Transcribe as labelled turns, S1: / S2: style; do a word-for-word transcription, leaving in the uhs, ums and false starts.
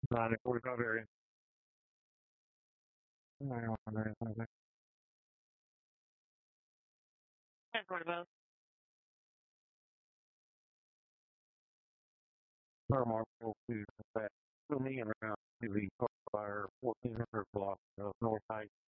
S1: nine forty-five area. nine one nine five. ten forty-five. Paramount to that. Still me around to the fire fourteen hundred block of North Heights.